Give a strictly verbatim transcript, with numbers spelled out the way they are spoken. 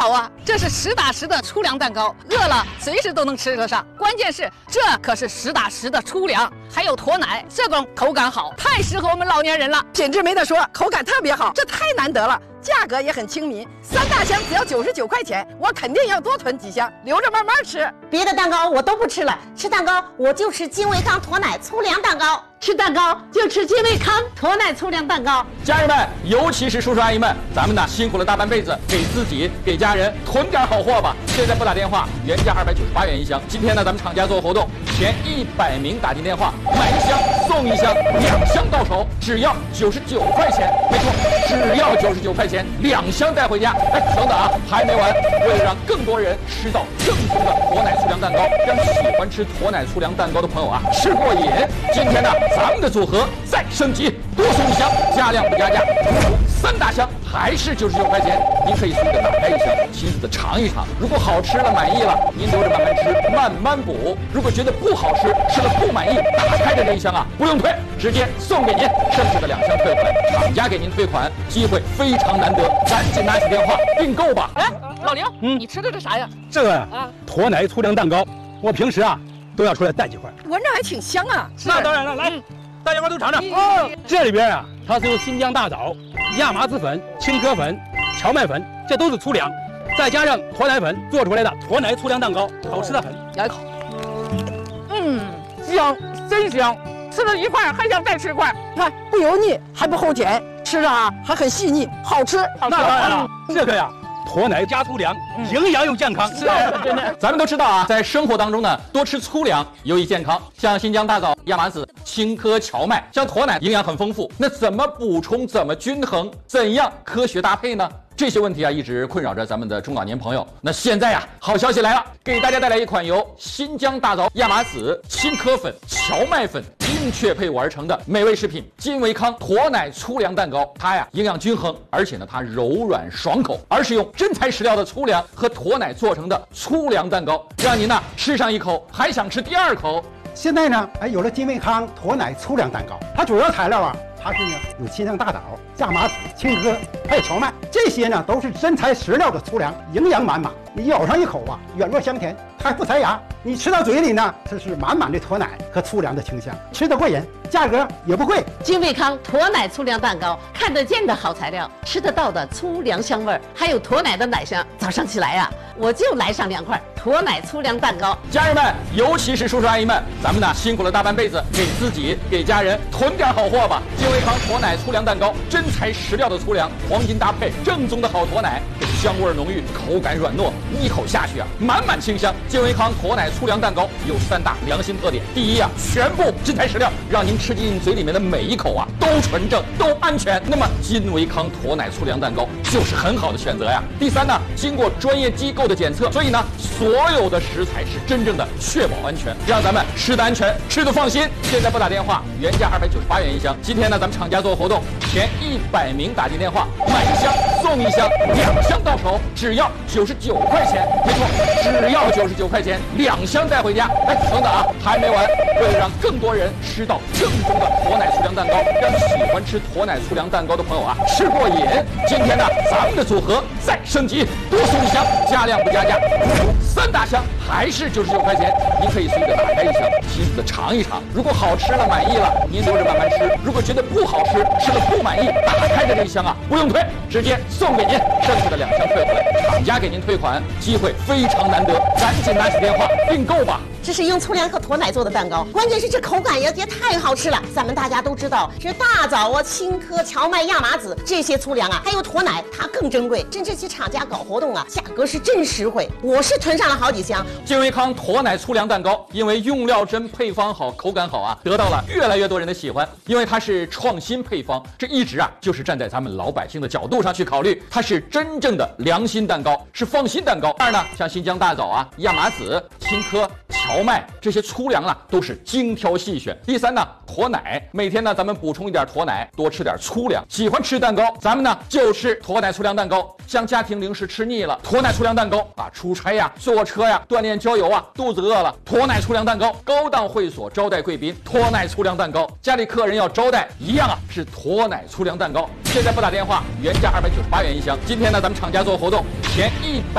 好啊，这是实打实的粗粮蛋糕，饿了随时都能吃得上。关键是这可是实打实的粗粮，还有驼奶，这种口感好，太适合我们老年人了。 品质没得说，口感特别好，这太难得了。价格也很亲民，三大箱只要九十九块钱，我肯定要多囤几箱，留着慢慢吃。 别的蛋糕我都不吃了，吃蛋糕我就吃金维康驼奶粗粮蛋糕，吃蛋糕就吃金维康驼奶粗粮蛋糕。 家人们，尤其是叔叔阿姨们，咱们呢辛苦了大半辈子，给自己给家人囤点好货吧。现在拨打电话，原价二百九十八元一箱，今天呢咱们厂家做活动，前一百名打进电话买一箱送一箱，两箱到手只要九十九块钱，没错，只要九十九块钱。两箱带回家。哎，等等啊，还没完！为了让更多人吃到正宗的驼奶粗粮蛋糕，让喜欢吃驼奶粗粮蛋糕的朋友啊吃过瘾，今天呢咱们的组合再升级，多送一箱，加量不加价，三大箱还是九十九块钱。您可以随便打开一箱，亲自的尝一尝。如果好吃了满意了，您留着慢慢吃，慢慢补。如果觉得不好吃，吃了不满意，打开的这一箱啊不用退，直接送给您，剩下的两箱退回来，厂家给您退款，机会非常难得，赶紧拿起电话订购吧。 哎，老刘，嗯，你吃的这啥呀？ 这个啊，驼奶粗粮蛋糕，我平时啊都要出来带几块， 闻着还挺香啊。 那当然了，来，大家伙都尝尝。哦，这里边啊，它是由新疆大枣、亚麻籽粉、青稞粉、荞麦粉，这都是粗粮，再加上驼奶粉做出来的驼奶粗粮蛋糕，好吃的很。 咬一口，嗯，香，真香。吃了一块还想再吃块， 看不油腻还不齁甜，吃着啊还很细腻，好吃。 那当然了，这个呀，驼奶加粗粮，营养又健康。 是，真的。咱们都知道啊，在生活当中呢，多吃粗粮有益健康，像新疆大枣、亚麻籽、青稞、荞麦，像驼奶营养很丰富。那怎么补充？怎么均衡？怎样科学搭配呢？这些问题啊，一直困扰着咱们的中老年朋友。那现在呀、啊，好消息来了，给大家带来一款由新疆大枣、亚麻籽、青稞粉、荞麦粉精确配伍而成的美味食品——金维康驼奶粗粮蛋糕。它呀营养均衡，而且呢它柔软爽口，而是用真材实料的粗粮和驼奶做成的粗粮蛋糕，让您呢吃上一口还想吃第二口。 现在呢，哎，有了金维康驼奶粗粮蛋糕，它主要材料啊。它是呢有新疆大枣、亚麻籽、青稞，还有荞麦，这些呢都是真材实料的粗粮，营养满满。你咬上一口啊，软糯香甜，还不塞牙。你吃到嘴里呢，这是满满的驼奶和粗粮的清香，吃得过瘾，价格也不贵。 金维康驼奶粗粮蛋糕，看得见的好材料，吃得到的粗粮香味儿，还有驼奶的奶香。早上起来呀、啊，我就来上两块驼奶粗粮蛋糕。 家人们，尤其是叔叔阿姨们，咱们呢辛苦了大半辈子，给自己给家人囤点好货吧。金维康驼奶粗粮蛋糕，真材实料的粗粮，黄金搭配，正宗的好驼奶，香味浓郁，口感软糯，一口下去啊，满满清香。金维康驼奶粗粮蛋糕有三大良心特点：第一啊，全部真材实料，让您吃进嘴里面的每一口啊都纯正、都安全。那么金维康驼奶粗粮蛋糕就是很好的选择呀。第三呢，经过专业机构的检测，所以呢，所有的食材是真正的确保安全，让咱们吃得安全，吃得放心。现在拨打电话，原价二百九十八元一箱，今天呢，咱们厂家做活动，前一百名打进电话买一箱送一箱，两箱到手只要九十九块钱，没错，只要九十九块钱，两箱带回家。哎，等等啊，还没完！为了让更多人吃到正宗的驼奶粗粮蛋糕，让喜欢吃驼奶粗粮蛋糕的朋友啊吃过瘾，今天呢，咱们的组合再升级，多送一箱，加量不加价，三大箱还是九十九块钱。您可以随便打开一箱，亲自的尝一尝。如果好吃了满意了，您留着慢慢吃；如果觉得不好吃，吃了不满意，打开的这一箱啊不用退，直接送给您，剩下的两箱退回来，厂家给您退款，机会非常难得，赶紧拿起电话订购吧。 这是用粗粮和驼奶做的蛋糕，关键是这口感也也太好吃了。咱们大家都知道，这大枣啊、青稞、荞麦、亚麻籽这些粗粮啊，还有驼奶，它更珍贵。跟这些厂家搞活动啊，价格是真实惠。我是囤上了好几箱。 金维康驼奶粗粮蛋糕，因为用料真、配方好、口感好啊，得到了越来越多人的喜欢。因为它是创新配方，这一直啊就是站在咱们老百姓的角度上去考虑，它是真正的良心蛋糕，是放心蛋糕。二呢，像新疆大枣啊、亚麻籽、青稞、荞麦这些粗粮啊，都是精挑细选。第三呢，驼奶，每天呢咱们补充一点驼奶，多吃点粗粮。喜欢吃蛋糕，咱们呢就吃驼奶粗粮蛋糕。像家庭零食吃腻了，驼奶粗粮蛋糕啊，出差呀、坐车呀、锻炼郊游啊，肚子饿了，驼奶粗粮蛋糕。高档会所招待贵宾，驼奶粗粮蛋糕。家里客人要招待，一样啊是驼奶粗粮蛋糕。现在拨打电话，原价二百九十八元一箱，今天呢咱们厂家做活动，前一百